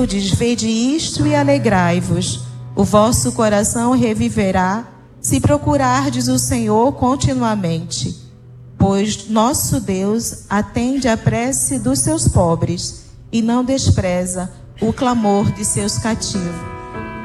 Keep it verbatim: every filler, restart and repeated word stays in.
Vede isto e alegrai-vos. O vosso coração reviverá, se procurardes o Senhor continuamente. Pois nosso Deus atende à prece dos seus pobres e não despreza o clamor de seus cativos.